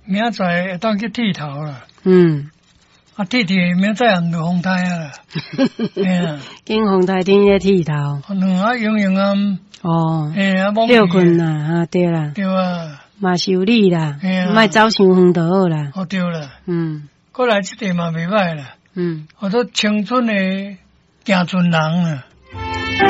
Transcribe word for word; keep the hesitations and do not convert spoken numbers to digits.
明仔载会当去剃头啦。 嗯， 啊，剃剃明仔载也毋着风台啊啦。哎呀， 经风台顶咧剃头。 两下用用啊。 哦， 哎呀， 休困啦，啊对啦。 对啊。 嘛是有理啦， 哎呀， 莫走伤远就好啦。 哦对啦。 嗯。 过来即地嘛袂歹啦。 嗯。 我都青春的行船人啊。